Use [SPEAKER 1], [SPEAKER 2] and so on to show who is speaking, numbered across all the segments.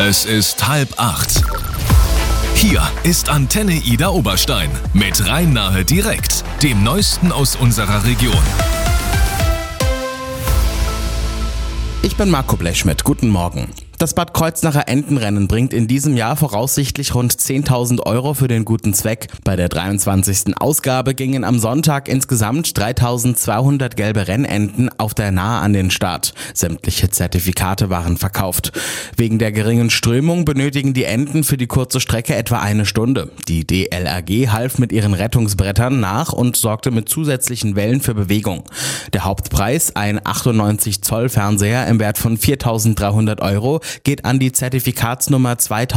[SPEAKER 1] Es ist 7:30. Hier ist Antenne Ida Oberstein mit Rhein-Nahe direkt, dem Neuesten aus unserer Region.
[SPEAKER 2] Ich bin Marco Blechschmidt, guten Morgen. Das Bad Kreuznacher Entenrennen bringt in diesem Jahr voraussichtlich rund 10.000 € für den guten Zweck. Bei der 23. Ausgabe gingen am Sonntag insgesamt 3.200 gelbe Rennenten auf der Nahe an den Start. Sämtliche Zertifikate waren verkauft. Wegen der geringen Strömung benötigen die Enten für die kurze Strecke etwa eine Stunde. Die DLRG half mit ihren Rettungsbrettern nach und sorgte mit zusätzlichen Wellen für Bewegung. Der Hauptpreis, ein 98 Zoll Fernseher im Wert von 4.300 €, geht an die Zertifikatsnummer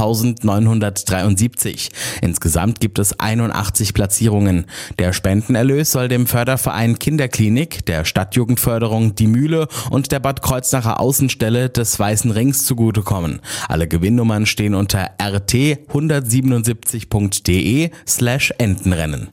[SPEAKER 2] 2973. Insgesamt gibt es 81 Platzierungen. Der Spendenerlös soll dem Förderverein Kinderklinik, der Stadtjugendförderung Die Mühle und der Bad Kreuznacher Außenstelle des Weißen Rings zugutekommen. Alle Gewinnnummern stehen unter rt177.de/Entenrennen.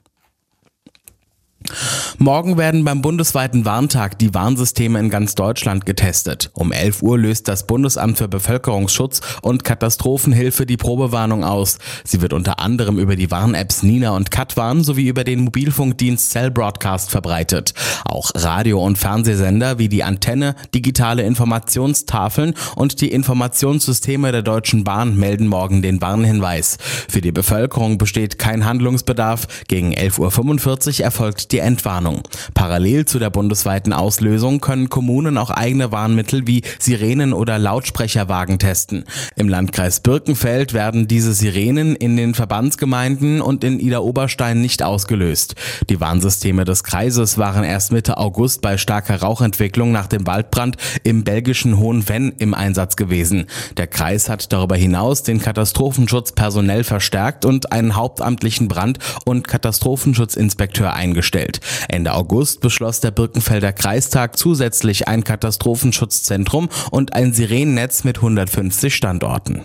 [SPEAKER 2] Morgen werden beim bundesweiten Warntag die Warnsysteme in ganz Deutschland getestet. Um 11 Uhr löst das Bundesamt für Bevölkerungsschutz und Katastrophenhilfe die Probewarnung aus. Sie wird unter anderem über die Warn-Apps Nina und Katwarn sowie über den Mobilfunkdienst Cell Broadcast verbreitet. Auch Radio- und Fernsehsender wie die Antenne, digitale Informationstafeln und die Informationssysteme der Deutschen Bahn melden morgen den Warnhinweis. Für die Bevölkerung besteht kein Handlungsbedarf. Gegen 11:45 Uhr erfolgt die Entwarnung. Parallel zu der bundesweiten Auslösung können Kommunen auch eigene Warnmittel wie Sirenen oder Lautsprecherwagen testen. Im Landkreis Birkenfeld werden diese Sirenen in den Verbandsgemeinden und in Ida Oberstein nicht ausgelöst. Die Warnsysteme des Kreises waren erst Mitte August bei starker Rauchentwicklung nach dem Waldbrand im belgischen Hohenvenn im Einsatz gewesen. Der Kreis hat darüber hinaus den Katastrophenschutz personell verstärkt und einen hauptamtlichen Brand- und Katastrophenschutzinspekteur eingestellt. Ende August beschloss der Birkenfelder Kreistag zusätzlich ein Katastrophenschutzzentrum und ein Sirenennetz mit 150 Standorten.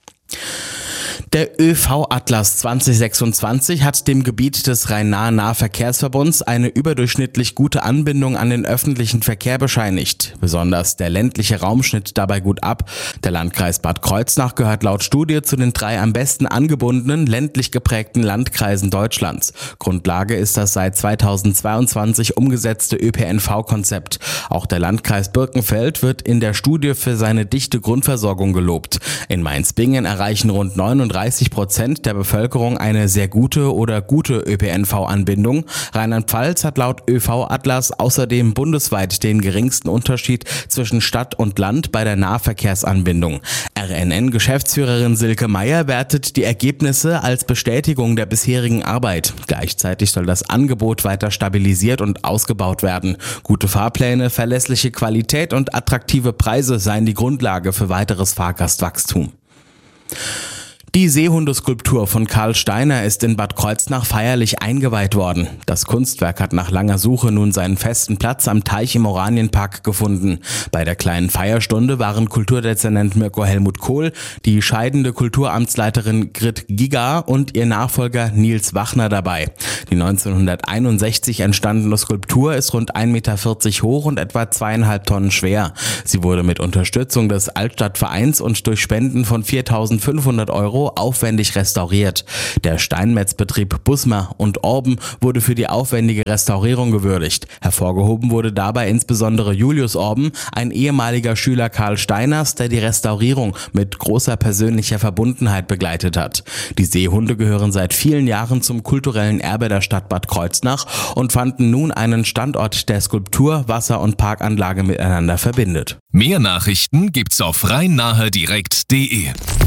[SPEAKER 2] Der ÖV-Atlas 2026 hat dem Gebiet des Rhein-Nahe-Nahverkehrsverbunds eine überdurchschnittlich gute Anbindung an den öffentlichen Verkehr bescheinigt. Besonders der ländliche Raum schnitt dabei gut ab. Der Landkreis Bad Kreuznach gehört laut Studie zu den 3 am besten angebundenen, ländlich geprägten Landkreisen Deutschlands. Grundlage ist das seit 2022 umgesetzte ÖPNV-Konzept. Auch der Landkreis Birkenfeld wird in der Studie für seine dichte Grundversorgung gelobt. In Mainz-Bingen erreichen rund 39% der Bevölkerung eine sehr gute oder gute ÖPNV-Anbindung. Rheinland-Pfalz hat laut ÖV-Atlas außerdem bundesweit den geringsten Unterschied zwischen Stadt und Land bei der Nahverkehrsanbindung. RNN-Geschäftsführerin Silke Meyer wertet die Ergebnisse als Bestätigung der bisherigen Arbeit. Gleichzeitig soll das Angebot weiter stabilisiert und ausgebaut werden. Gute Fahrpläne, verlässliche Qualität und attraktive Preise seien die Grundlage für weiteres Fahrgastwachstum. Die Seehundeskulptur von Karl Steiner ist in Bad Kreuznach feierlich eingeweiht worden. Das Kunstwerk hat nach langer Suche nun seinen festen Platz am Teich im Oranienpark gefunden. Bei der kleinen Feierstunde waren Kulturdezernent Mirko Helmut Kohl, die scheidende Kulturamtsleiterin Grit Giga und ihr Nachfolger Nils Wachner dabei. Die 1961 entstandene Skulptur ist rund 1,40 Meter hoch und etwa 2,5 Tonnen schwer. Sie wurde mit Unterstützung des Altstadtvereins und durch Spenden von 4.500 € aufwendig restauriert. Der Steinmetzbetrieb Busmer und Orben wurde für die aufwendige Restaurierung gewürdigt. Hervorgehoben wurde dabei insbesondere Julius Orben, ein ehemaliger Schüler Karl Steiners, der die Restaurierung mit großer persönlicher Verbundenheit begleitet hat. Die Seehunde gehören seit vielen Jahren zum kulturellen Erbe der Stadt Bad Kreuznach und fanden nun einen Standort, der Skulptur, Wasser- und Parkanlage miteinander verbindet.
[SPEAKER 1] Mehr Nachrichten gibt's auf rhein-nahe-direkt.de.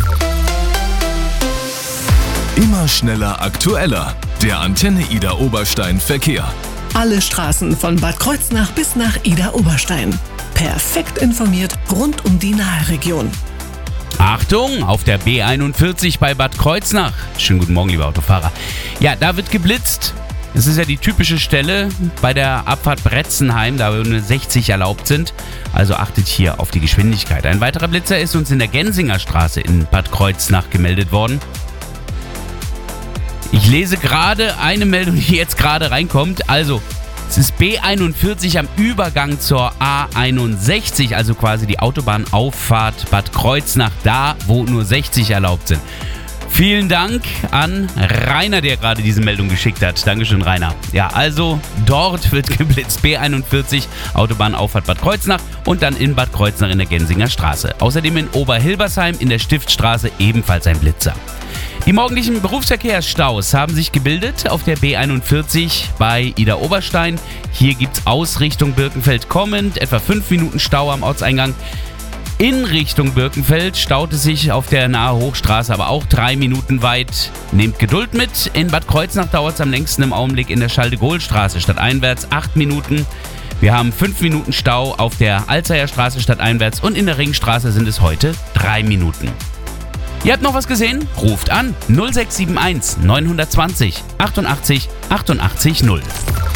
[SPEAKER 1] Immer schneller, aktueller. Der Antenne Ida Oberstein Verkehr.
[SPEAKER 3] Alle Straßen von Bad Kreuznach bis nach Ida Oberstein. Perfekt informiert rund um die Naheregion.
[SPEAKER 4] Achtung, auf der B41 bei Bad Kreuznach. Schönen guten Morgen, liebe Autofahrer. Ja, da wird geblitzt. Es ist ja die typische Stelle bei der Abfahrt Bretzenheim, da nur 60 erlaubt sind. Also achtet hier auf die Geschwindigkeit. Ein weiterer Blitzer ist uns in der Gensinger Straße in Bad Kreuznach gemeldet worden. Ich lese gerade eine Meldung, die jetzt gerade reinkommt. Also Es ist B41 am Übergang zur A61, also quasi die Autobahnauffahrt Bad Kreuznach, da wo nur 60 erlaubt sind. Vielen Dank an Rainer, der gerade diese Meldung geschickt hat. Dankeschön, Rainer. Ja, also dort wird geblitzt. B41, Autobahnauffahrt Bad Kreuznach und dann in Bad Kreuznach in der Gensinger Straße. Außerdem in Oberhilbersheim in der Stiftstraße ebenfalls ein Blitzer. Die morgendlichen Berufsverkehrsstaus haben sich gebildet auf der B41 bei Idar-Oberstein. Hier gibt es Ausrichtung Birkenfeld kommend, etwa 5 Minuten Stau am Ortseingang. In Richtung Birkenfeld staut es sich auf der Nahe Hochstraße aber auch 3 Minuten weit. Nehmt Geduld mit. In Bad Kreuznach dauert es am längsten im Augenblick in der Charles-de-Gaulle-Straße stadteinwärts 8 Minuten. Wir haben 5 Minuten Stau auf der Alzeyer Straße stadteinwärts und in der Ringstraße sind es heute 3 Minuten. Ihr habt noch was gesehen? Ruft an 0671 920 88 88 0.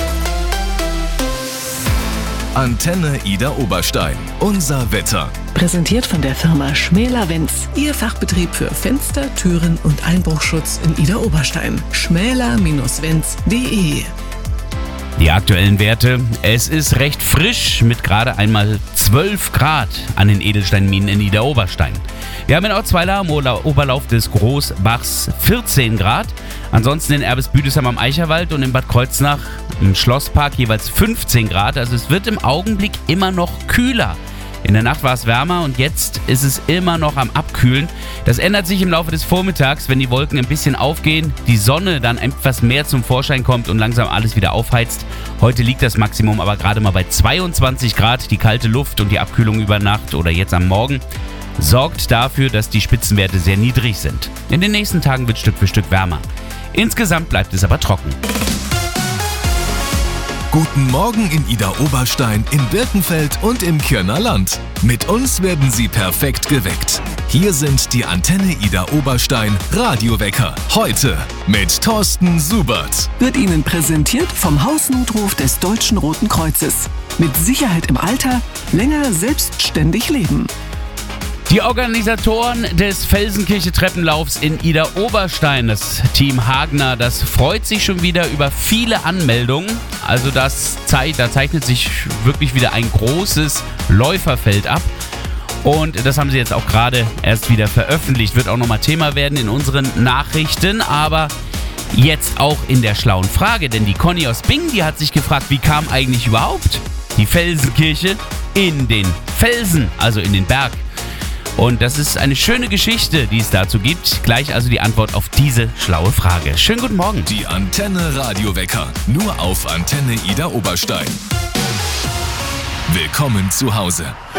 [SPEAKER 1] Antenne Idar Oberstein. Unser Wetter.
[SPEAKER 3] Präsentiert von der Firma Schmäler-Wenz. Ihr Fachbetrieb für Fenster, Türen und Einbruchschutz in Idar Oberstein. schmäler-wenz.de.
[SPEAKER 4] Die aktuellen Werte. Es ist recht frisch mit gerade einmal 12 Grad an den Edelsteinminen in Idar Oberstein. Wir haben in Ortsweiler am Oberlauf des Großbachs 14 Grad. Ansonsten in Erbes-Büdesheim am Eicherwald und in Bad Kreuznach im Schlosspark jeweils 15 Grad. Also es wird im Augenblick immer noch kühler. In der Nacht war es wärmer und jetzt ist es immer noch am Abkühlen. Das ändert sich im Laufe des Vormittags, wenn die Wolken ein bisschen aufgehen, die Sonne dann etwas mehr zum Vorschein kommt und langsam alles wieder aufheizt. Heute liegt das Maximum aber gerade mal bei 22 Grad. Die kalte Luft und die Abkühlung über Nacht oder jetzt am Morgen sorgt dafür, dass die Spitzenwerte sehr niedrig sind. In den nächsten Tagen wird Stück für Stück wärmer. Insgesamt bleibt es aber trocken.
[SPEAKER 1] Guten Morgen in Idar Oberstein, in Birkenfeld und im Kirner Land. Mit uns werden Sie perfekt geweckt. Hier sind die Antenne Idar Oberstein Radiowecker. Heute mit Thorsten Subert.
[SPEAKER 3] Wird Ihnen präsentiert vom Hausnotruf des Deutschen Roten Kreuzes. Mit Sicherheit im Alter, länger selbstständig leben.
[SPEAKER 4] Die Organisatoren des Felsenkirche-Treppenlaufs in Idar Oberstein, das Team Hagner, das freut sich schon wieder über viele Anmeldungen. Also da zeichnet sich wirklich wieder ein großes Läuferfeld ab. Und das haben sie jetzt auch gerade erst wieder veröffentlicht. Wird auch nochmal Thema werden in unseren Nachrichten. Aber jetzt auch in der schlauen Frage. Denn die Conny aus Bingen, die hat sich gefragt, wie kam eigentlich überhaupt die Felsenkirche in den Felsen, also in den Berg? Und das ist eine schöne Geschichte, die es dazu gibt. Gleich also die Antwort auf diese schlaue Frage. Schönen guten Morgen.
[SPEAKER 1] Die Antenne Radiowecker. Nur auf Antenne Idar Oberstein. Willkommen zu Hause.